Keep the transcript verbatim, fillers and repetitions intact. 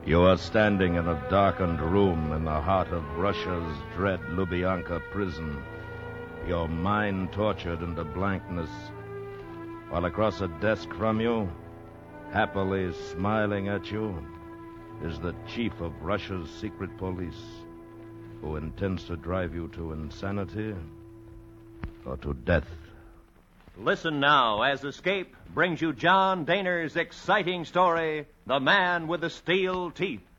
You are standing in a darkened room in the heart of Russia's dread Lubyanka prison, your mind tortured into blankness, while across a desk from you, happily smiling at you, is the chief of Russia's secret police, who intends to drive you to insanity or to death. Listen now as Escape brings you John Dehner's exciting story, The Man with the Steel Teeth.